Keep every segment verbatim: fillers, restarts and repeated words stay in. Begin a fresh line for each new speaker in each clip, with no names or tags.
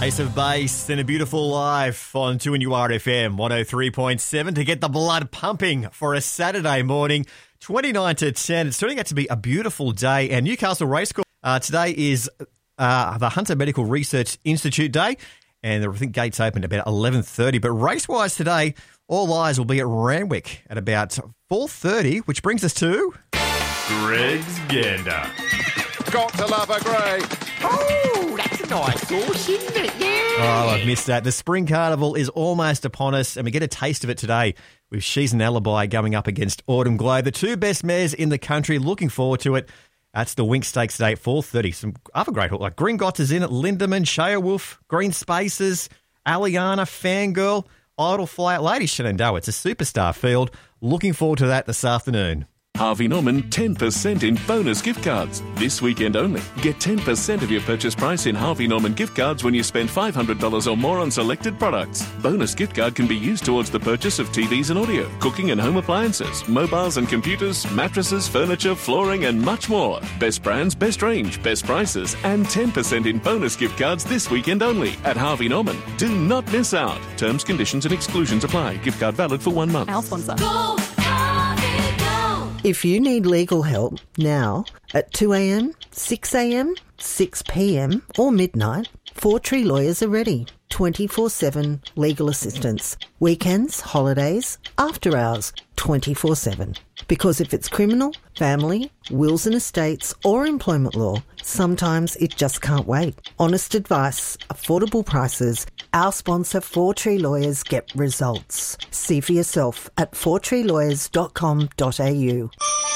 Ace of Base and a beautiful life on two N U R F M one oh three point seven to get the blood pumping for a Saturday morning, twenty-nine to ten. It's turning out to be a beautiful day, and Newcastle Racecourse uh, today is uh, the Hunter Medical Research Institute Day, and I think gates open at about eleven thirty. But race-wise today, all eyes will be at Randwick at about four thirty, which brings us to Greg's Gander.
Got to love a Grey.
Oh, that's a nice horse, isn't it? Yeah.
Oh, I've missed that. The Spring Carnival is almost upon us, and we get a taste of it today with She's an Alibi going up against Autumn Glow. The two best mares in the country. Looking forward to it. That's the Wink Stakes today at four thirty. Some other great horses like Gringotts is in it, Lindemann, Shea Wolf, Green Spaces, Aliana, Fangirl, Idle Fly Out Lady, Shenandoah. It's a superstar field. Looking forward to that this afternoon.
Harvey Norman ten percent in bonus gift cards. This weekend only. Get ten percent of your purchase price in Harvey Norman gift cards when you spend five hundred dollars or more on selected products. Bonus gift card can be used towards the purchase of T Vs and audio, cooking and home appliances, mobiles and computers, mattresses, furniture, flooring and much more. Best brands, best range, best prices and ten percent in bonus gift cards this weekend only at Harvey Norman. Do not miss out. Terms, conditions and exclusions apply. Gift card valid for one month.
Our sponsor.
Go, Harvey, go.
If you need legal help now at two a.m, six a.m, six p.m or midnight, Four Tree Lawyers are ready. twenty-four seven legal assistance. Weekends, holidays, after hours, twenty-four seven. Because if it's criminal, family, wills and estates or employment law, sometimes it just can't wait. Honest advice, affordable prices. Our sponsor, Four Tree Lawyers, get results. See for yourself at four tree lawyers dot com dot a u.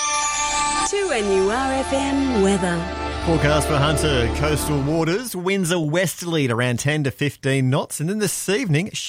two N U R F M weather.
Forecast for Hunter coastal waters. Winds are westerly at around ten to fifteen knots. And then this evening,